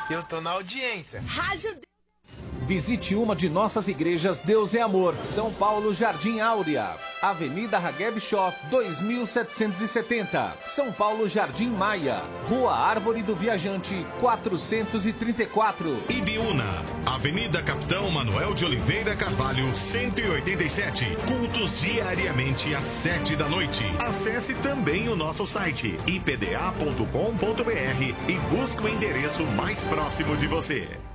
Eu tô na audiência. Rádio... Visite uma de nossas igrejas Deus é Amor, São Paulo, Jardim Áurea, Avenida Hageb Bischoff, 2770, São Paulo, Jardim Maia, Rua Árvore do Viajante, 434. Ibiúna, Avenida Capitão Manuel de Oliveira Carvalho, 187. Cultos diariamente às 7 da noite. Acesse também o nosso site ipda.com.br e busque o endereço mais próximo de você.